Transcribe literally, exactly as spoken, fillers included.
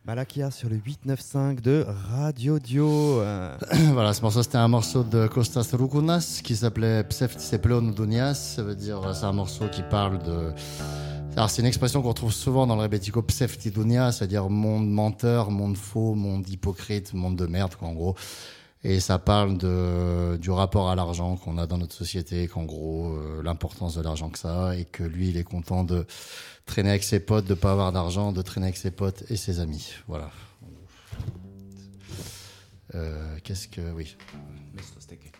Malakia sur le huit neuf cinq de Radio Dio. Euh... Voilà, ce morceau c'était un morceau de Kostas Roukounas qui s'appelait Pseftisepleon Donias. Ça veut dire, c'est un morceau qui parle de. Alors c'est une expression qu'on retrouve souvent dans le rebetiko Pseftidonia, c'est-à-dire monde menteur, monde faux, monde hypocrite, monde de merde, quoi, en gros. Et ça parle de, du rapport à l'argent qu'on a dans notre société, qu'en gros, euh, l'importance de l'argent que ça a, et que lui, il est content de traîner avec ses potes, de pas avoir d'argent, de traîner avec ses potes et ses amis. Voilà. Euh, qu'est-ce que... Oui.